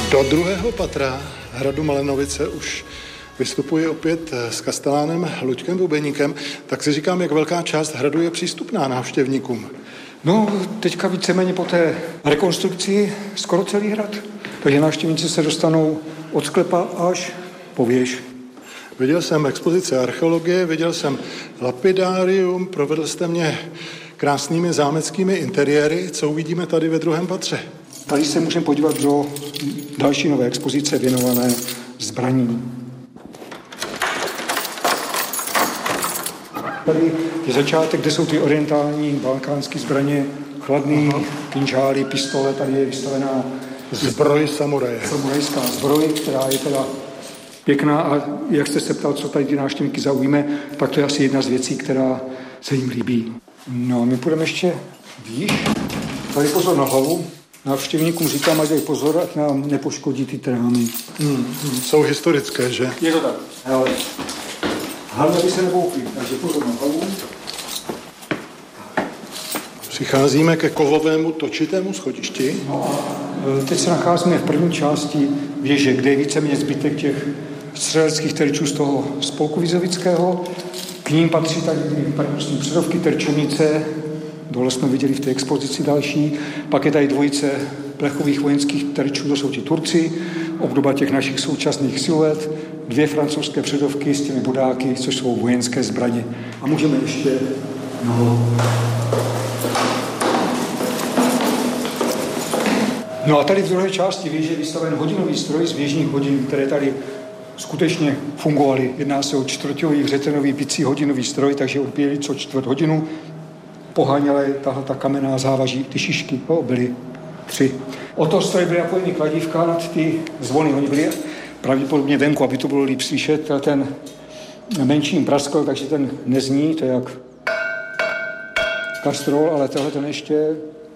Do druhého patra hradu Malenovice už vystupuji opět s kastelánem Luďkem Bubeníkem, tak si říkám, jak velká část hradu je přístupná návštěvníkům. No, teďka víceméně po té rekonstrukci skoro celý hrad. Takže návštěvníci se dostanou od sklepa až po věž. Viděl jsem expozice archeologie, viděl jsem lapidárium, provedl jste mě krásnými zámeckými interiéry. Co uvidíme tady ve druhém patře? Tady se můžeme podívat do další nové expozice věnované zbraní. Tady je začátek, kde jsou ty orientální balkánské zbraně, chladný, kinžály, pistole, tady je vystavená zbroj samuraje. Samurajská zbroj, která je teda pěkná a jak jste se ptal, co tady ty návštěvníky zaujme, tak to je asi jedna z věcí, která se jim líbí. No, my půjdeme ještě výš. Tady pozor na hlavu. Návštěvníkům říkám, ať dají pozor, ať nám nepoškodí ty trámy. Jsou historické, že? Je to tak. Ale hlavně by se neboukli, takže pozor na hlavu. Přicházíme ke kovovému točitému schodišti. No a teď se nacházíme v první části věže, kde je víceméně zbytek těch střeleckých terčů z toho spolku Vizovického. K ním patří tady perkusní předovky, terčovnice, dole jsme viděli v té expozici další. Pak je tady dvojice plechových vojenských terčů, to jsou ti Turci, obdoba těch našich současných siluet, 2 francouzské předovky s těmi bodáky, což jsou vojenské zbraně. A můžeme ještě... No a tady v druhé části věže je vystaven hodinový stroj z věžních hodin, které tady skutečně fungovaly. Jedná se o čtvrťový vřetenový bicí hodinový stroj, takže odbíjeli co čtvrt hodinu. Poháněly ta kamenná závaží, ty šišky, byly 3. O to stroj byly napojeny kladívka nad ty zvony. Oni byli pravděpodobně venku, aby to bylo líp slyšet. Ten menší jim praskl, takže ten nezní, to je jak kastrol, ale tohle ten ještě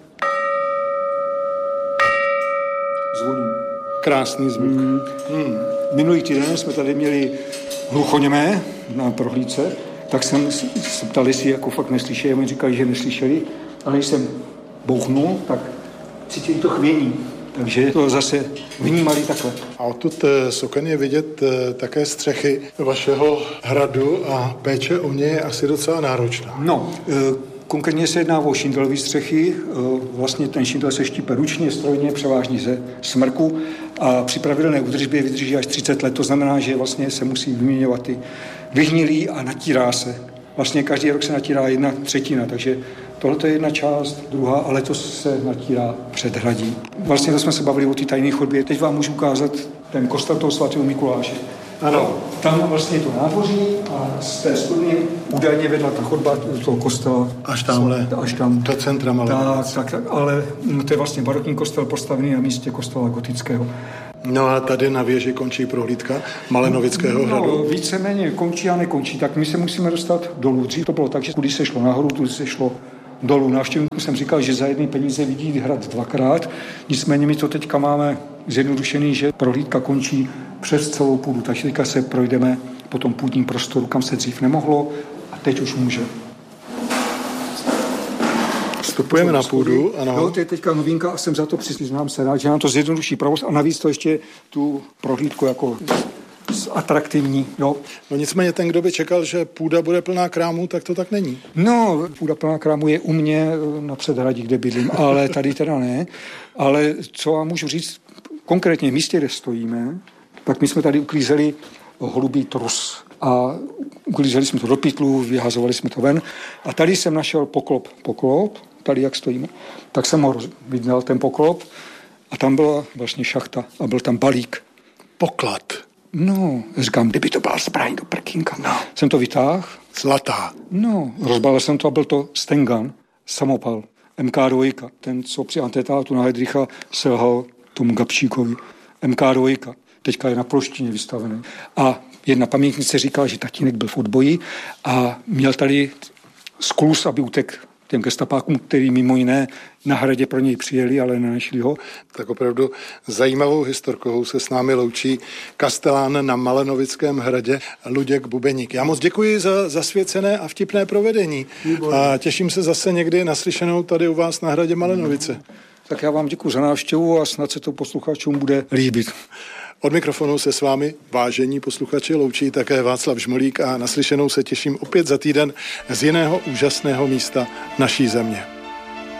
zvoní. Krásný zvuk. Minulý týden jsme tady měli hluchoněmé na prohlídce, tak jsem se ptal, jestli jako fakt neslyšeli. Oni říkali, že neslyšeli, ale když jsem bouchnul, tak cítili to chvění. Takže to zase vnímali takhle. A odtud z oken je vidět také střechy vašeho hradu a péče o ně je asi docela náročná. No, konkrétně se jedná o šindelové střechy. Vlastně ten šindel se štípe ručně, strojně, převážně ze smrku a při pravidelné údržbě vydrží až 30 let. To znamená, že vlastně se musí vyměňovat ty vyhnilý a natírá se. Vlastně každý rok se natírá 1/3, takže tohle je jedna část, druhá, ale letos se natírá předhradí. Vlastně to jsme se bavili o té tajné chodbě. Teď vám můžu ukázat ten kostel toho svatého Mikuláše. Ano. Tam vlastně je to nádvoří a z té studny údajně vedla ta chodba do toho kostela. Až tamhle, až tam. Do centra Malenovic. Tak, ale to je vlastně barokní kostel postavený na místě kostela gotického. No a tady na věži končí prohlídka Malenovického hradu. No, víceméně končí a nekončí, tak my se musíme dostat dolů. Dřív to bylo tak, že když se šlo nahoru, tu se šlo dolů. Návštěvníkům jsem říkal, že za jedny peníze vidí hrad 2krát, nicméně my to teďka máme zjednodušený, že prohlídka končí přes celou půdu, takže teďka se projdeme po tom půdním prostoru, kam se dřív nemohlo a teď už může. Vstupujeme na půdu, ano. No, to je teďka novinka a jsem za to přiznám se rád, že nám to zjednoduší provoz a navíc to ještě tu prohlídku jako atraktivní. Jo. No nicméně ten, kdo by čekal, že půda bude plná krámů, tak to tak není. No, půda plná krámů je u mě na předhradí, kde bydlím, ale tady teda ne. Ale co vám můžu říct, konkrétně v místě, kde stojíme, tak my jsme tady uklízeli holubý trus a uklízeli jsme to do pytlu, vyhazovali jsme to ven a tady jsem našel poklop, tady jak stojíme, tak jsem ho viděl ten poklop a tam byla vlastně šachta a byl tam balík. Poklad. No, říkám, kdyby to byla zbraň do prkínka. No. Jsem to vytáhl. Zlatá. No, rozbalil jsem to a byl to Stengan, samopal, MK2. Ten, co při atentátu na Heydricha selhal tomu Gabčíkovi. MK2. Teďka je na ploštině vystavený. A jedna pamětnice říkala, že tatínek byl v odboji a měl tady skluz, aby utekl těm gestapákům, který mimo jiné na hradě pro něj přijeli, ale nenašli ho. Tak opravdu zajímavou historkou se s námi loučí kastelán na Malenovickém hradě Luděk Bubeník. Já moc děkuji za zasvěcené a vtipné provedení. A těším se zase někdy naslyšenou tady u vás na hradě Malenovice. Tak já vám děkuji za návštěvu a snad se to posluchačům bude líbit. Od mikrofonu se s vámi, vážení posluchači, loučí také Václav Žmolík a naslyšenou se těším opět za týden z jiného úžasného místa naší země.